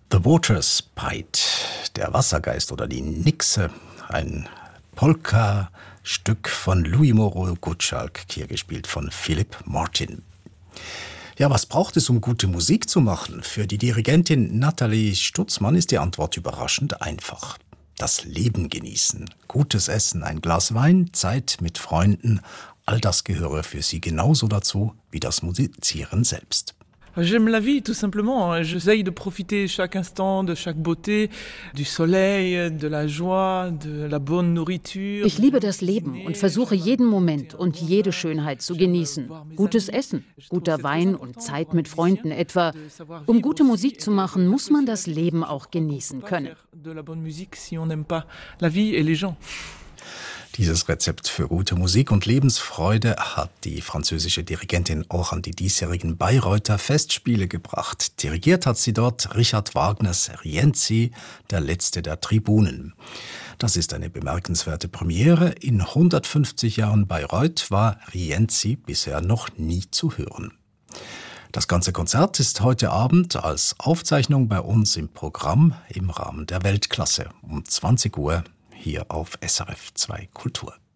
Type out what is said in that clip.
The Waters Pied, der Wassergeist oder die Nixe, ein Polka-Stück von Louis Moreau Gottschalk, hier gespielt von Philipp Martin. Ja, was braucht es, um gute Musik zu machen? Für die Dirigentin Nathalie Stutzmann ist die Antwort überraschend einfach. Das Leben genießen, gutes Essen, ein Glas Wein, Zeit mit Freunden, all das gehöre für sie genauso dazu wie das Musizieren selbst. J'aime la vie, tout simplement. J'essaye de profiter chaque instant de chaque beauté, du soleil, de la joie, de la bonne nourriture. Ich liebe das Leben und versuche jeden Moment und jede Schönheit zu genießen. Gutes Essen, guter Wein und Zeit mit Freunden etwa. Um gute Musik zu machen, muss man das Leben auch genießen können. De la bonne musique si on n'aime pas la vie et les gens. Dieses Rezept für gute Musik und Lebensfreude hat die französische Dirigentin auch an die diesjährigen Bayreuther Festspiele gebracht. Dirigiert hat sie dort Richard Wagners Rienzi, der letzte der Tribunen. Das ist eine bemerkenswerte Premiere. In 150 Jahren Bayreuth war Rienzi bisher noch nie zu hören. Das ganze Konzert ist heute Abend als Aufzeichnung bei uns im Programm im Rahmen der Weltklasse um 20 Uhr hier auf SRF 2 Kultur.